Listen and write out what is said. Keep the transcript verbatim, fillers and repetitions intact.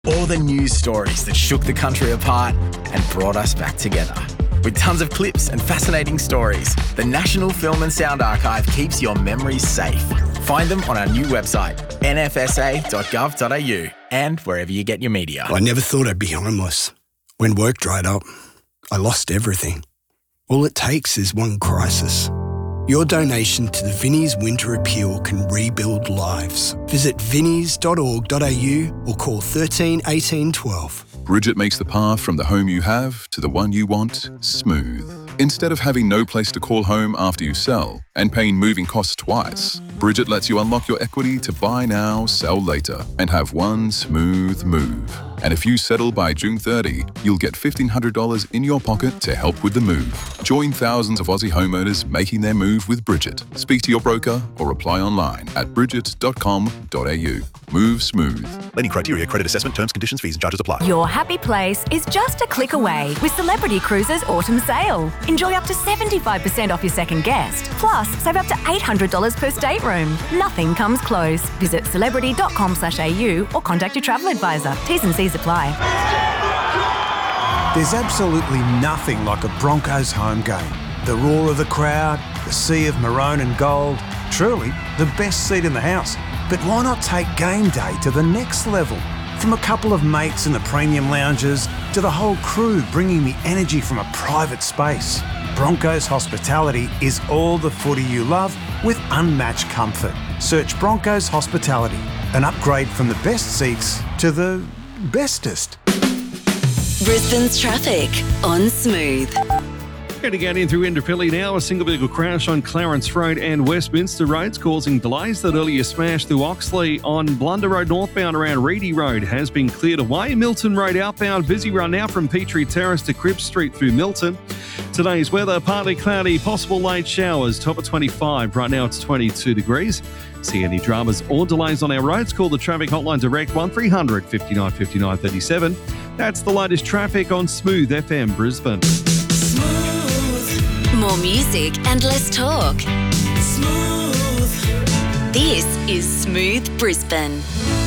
All the news stories that shook the country apart and brought us back together. With tons of clips and fascinating stories, the National Film and Sound Archive keeps your memories safe. Find them on our new website, n f s a dot gov dot a u, and wherever you get your media. I never thought I'd be homeless. When work dried up, I lost everything. All it takes is one crisis. Your donation to the Vinnie's Winter Appeal can rebuild lives. Visit vinnies dot org dot a u or call thirteen eighteen twelve. Bridget makes the path from the home you have to the one you want smooth. Instead of having no place to call home after you sell and paying moving costs twice, Bridget lets you unlock your equity to buy now, sell later, and have one smooth move. And if you settle by June thirtieth, you'll get fifteen hundred dollars in your pocket to help with the move. Join thousands of Aussie homeowners making their move with Bridget. Speak to your broker or apply online at bridget dot com dot a u. Move smooth. Lending criteria, credit assessment, terms, conditions, fees and charges apply. Your happy place is just a click away with Celebrity Cruises Autumn Sale. Enjoy up to seventy-five percent off your second guest. Plus, save up to eight hundred dollars per stateroom. Nothing comes close. Visit celebrity dot com slash a u or contact your travel advisor. T's and C's apply. There's absolutely nothing like a Broncos home game. The roar of the crowd, the sea of maroon and gold, truly the best seat in the house. But why not take game day to the next level? From a couple of mates in the premium lounges to the whole crew bringing the energy from a private space. Broncos Hospitality is all the footy you love with unmatched comfort. Search Broncos Hospitality, an upgrade from the best seats to the bestest. Brisbane's traffic on Smooth. Going to get in through Indooroopilly now. A single vehicle crash on Clarence Road and Westminster Roads causing delays. That earlier smash through Oxley on Blunder Road northbound around Reedy Road has been cleared away. Milton Road outbound, busy run now from Petrie Terrace to Cripps Street through Milton. Today's weather, partly cloudy, possible late showers, top of twenty-five. Right now it's twenty-two degrees. See any dramas or delays on our roads, call the traffic hotline direct one three hundred fifty-nine fifty-nine thirty-seven. That's the latest traffic on Smooth F M Brisbane. More music and less talk. Smooth. This is Smooth Brisbane.